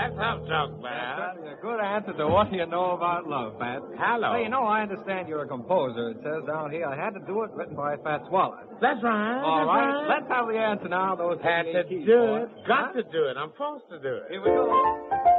That's tough talk, man. That's a good answer to what you know about love, Pat. Hello. Hey, I understand you're a composer. It says down here I had to do it, written by Fats Waller. That's right. All that's right. Let's have the answer now. Those Had to keys, do boy. it. Got to do it. I'm forced to do it. Here we go.